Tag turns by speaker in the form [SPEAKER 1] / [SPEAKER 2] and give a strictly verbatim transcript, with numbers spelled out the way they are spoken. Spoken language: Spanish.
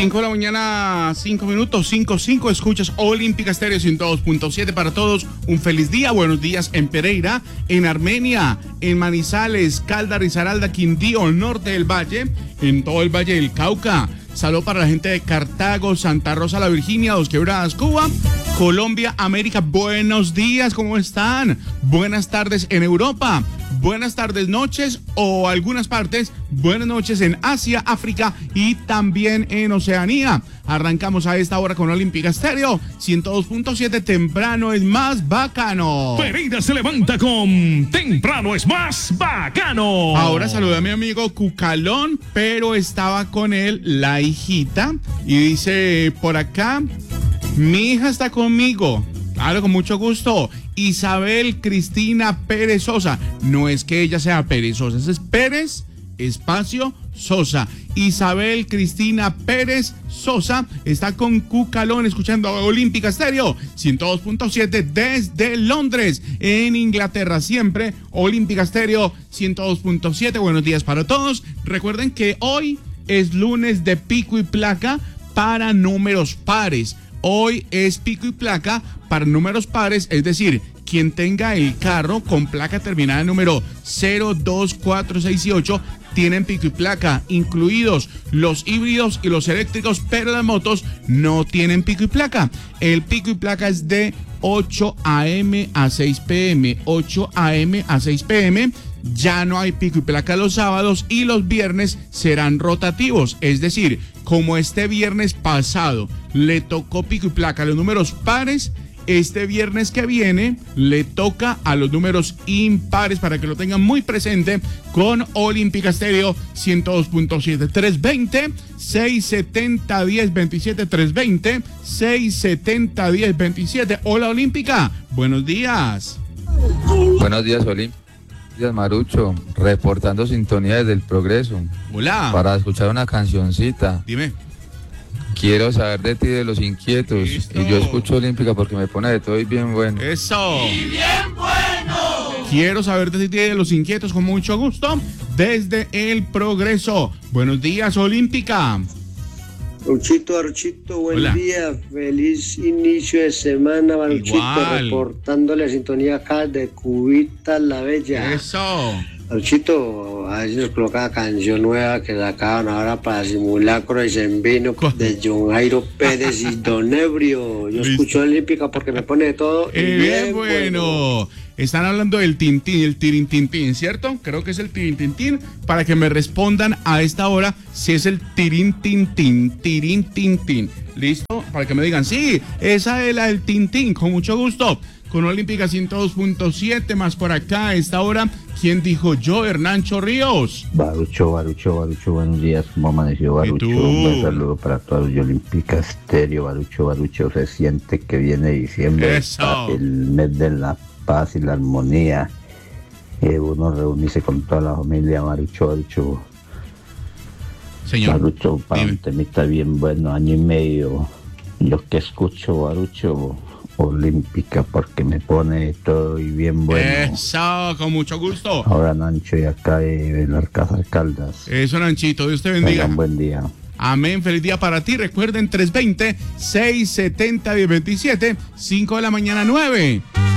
[SPEAKER 1] cinco de la mañana, cinco minutos, cinco, cinco, escuchas Olímpica Estéreo ciento dos punto siete para todos. Un feliz día, buenos días en Pereira, en Armenia, en Manizales, Caldas, Risaralda, Quindío, norte del Valle, en todo el Valle del Cauca. Saludos para la gente de Cartago, Santa Rosa, La Virginia, Dos Quebradas, Cuba, Colombia, América. Buenos días, ¿cómo están? Buenas tardes en Europa, buenas tardes, noches o algunas partes, buenas noches en Asia, África y también en Oceanía. Arrancamos a esta hora con Olímpica Estéreo ciento dos punto siete, temprano es más bacano.
[SPEAKER 2] Pereira se levanta con temprano es más bacano.
[SPEAKER 1] Ahora saluda a mi amigo Cucalón, pero estaba con él la hijita y dice por acá, mi hija está conmigo. Claro, con mucho gusto. Isabel Cristina Pérez Sosa. No es que ella sea perezosa, es Pérez espacio Sosa. Isabel Cristina Pérez Sosa está con Cucalón escuchando Olímpica Estéreo ciento dos punto siete desde Londres, en Inglaterra. Siempre Olímpica Estéreo ciento dos punto siete. Buenos días para todos. Recuerden que hoy es lunes de pico y placa para números pares. Hoy es pico y placa para números pares, es decir, quien tenga el carro con placa terminada en número cero, dos, cuatro, seis y ocho tienen pico y placa, incluidos los híbridos y los eléctricos, pero las motos no tienen pico y placa. El pico y placa es de ocho a eme a seis pe eme, ocho a eme a seis pe eme. Ya no hay pico y placa los sábados y los viernes serán rotativos, es decir, como este viernes pasado le tocó pico y placa a los números pares, este viernes que viene le toca a los números impares, para que lo tengan muy presente con Olímpica Estéreo ciento dos punto siete. tres veinte, seiscientos setenta, diez veintisiete, tres veinte, seiscientos setenta, diez veintisiete. Hola Olímpica, buenos días.
[SPEAKER 3] Buenos días Olímpica. Días Marucho, reportando sintonía desde el Progreso.
[SPEAKER 1] Hola.
[SPEAKER 3] Para escuchar una cancioncita.
[SPEAKER 1] Dime.
[SPEAKER 3] Quiero saber de ti, de Los Inquietos.
[SPEAKER 1] Listo.
[SPEAKER 3] Y yo escucho Olímpica porque me pone de todo y bien bueno.
[SPEAKER 1] Eso. Y bien bueno. Quiero saber de ti, de Los Inquietos, con mucho gusto, desde el Progreso. Buenos días, Olímpica.
[SPEAKER 4] Aruchito, Aruchito, buen
[SPEAKER 1] Hola.
[SPEAKER 4] día, feliz inicio de semana, Aruchito,
[SPEAKER 1] Igual.
[SPEAKER 4] reportándole sintonía acá de Cubita la Bella.
[SPEAKER 1] Eso.
[SPEAKER 4] Aruchito, a ver si nos coloca una canción nueva que sacaban ahora para Simulacro y Zembino de John Jairo Pérez y Don Ebrio. Yo
[SPEAKER 1] Listo.
[SPEAKER 4] escucho Olímpica porque me pone de todo. y
[SPEAKER 1] Eh, bien bueno. Están hablando del tintín, el tirintintín, ¿cierto? Creo que es el tirintintín, para que me respondan a esta hora si es el tirintintín, tirintintín. ¿Listo? Para que me digan, sí, esa es la del tintín, con mucho gusto. Con Olímpica ciento dos punto siete, más por acá a esta hora. ¿Quién dijo yo? Hernancho Ríos.
[SPEAKER 5] Barucho, Barucho, Barucho, buenos días, ¿cómo amaneció Barucho?
[SPEAKER 1] ¿Y tú?
[SPEAKER 5] Un buen saludo para todos de Olímpica Estéreo, Barucho, Barucho, se siente que viene diciembre,
[SPEAKER 1] Eso.
[SPEAKER 5] el mes de la paz y la armonía, eh, uno reunirse con toda la familia, Barucho, Barucho,
[SPEAKER 1] Señor.
[SPEAKER 5] Barucho, para
[SPEAKER 1] Dime.
[SPEAKER 5] un temita bien bueno, año y medio, yo que escucho Barucho, Olímpica, porque me pone todo y bien bueno.
[SPEAKER 1] Eso, con mucho gusto.
[SPEAKER 5] Ahora Nancho y acá de Belarcázar Caldas.
[SPEAKER 1] Eso, Nanchito, Dios te bendiga.
[SPEAKER 5] Tengan buen día.
[SPEAKER 1] Amén, feliz día para ti. Recuerden, tres veinte, seiscientos setenta, diez veintisiete, cinco de la mañana, nueve.